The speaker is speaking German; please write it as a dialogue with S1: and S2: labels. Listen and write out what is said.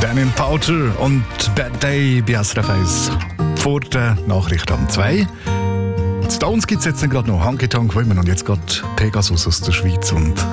S1: Daniel Powter und Bad Day bei SRF 1 vor der Nachricht um 2. Die Stones gibt es jetzt gerade noch. Honky Tonk Women und jetzt geht Pegasus aus der Schweiz und